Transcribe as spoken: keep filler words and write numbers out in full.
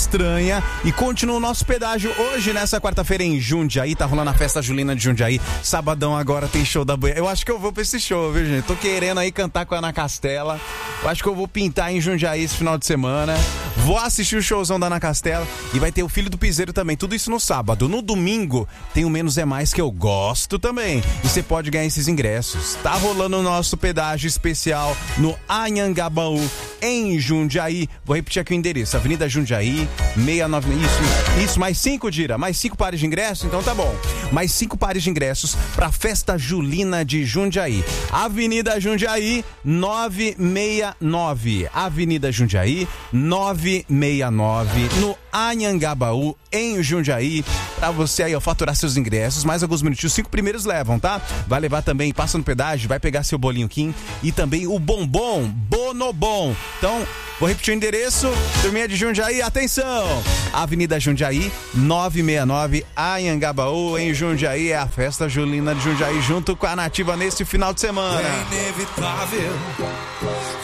Estranha e continua o nosso pedágio hoje, nessa quarta-feira em Jundiaí. Tá rolando a festa julina de Jundiaí. Sabadão agora tem show da Banheira. Eu acho que eu vou pra esse show, viu, gente? Tô querendo aí cantar com a Ana Castela. Eu acho que eu vou pintar em Jundiaí esse final de semana. Vou assistir o showzão da Ana Castela. E vai ter o Filho do Piseiro também. Tudo isso no sábado. No domingo tem o Menos é Mais, que eu gosto também. E você pode ganhar esses ingressos. Tá rolando o nosso pedágio especial no Anhangabaú, em Jundiaí. Vou repetir aqui o endereço: Avenida Jundiaí, sessenta e nove. Isso, isso, mais cinco, Dira. Mais cinco pares de ingressos? Então tá bom. Mais cinco pares de ingressos pra festa julina de Jundiaí. Avenida Jundiaí, novecentos e sessenta e nove. Avenida Jundiaí, novecentos e sessenta e nove. No Anhangabaú, em Jundiaí. Pra você aí, ó, faturar seus ingressos. Mais alguns minutinhos. Cinco primeiros levam, tá? Vai levar também, passa no pedágio, vai pegar seu bolinho Kim e também o bombom Bonobom. Então, vou repetir o endereço. Turminha de Jundiaí, atenção! Avenida Jundiaí, novecentos e sessenta e nove, Anhangabaú, em Jundiaí. É a festa julina de Jundiaí, junto com a Nativa nesse final de semana. É inevitável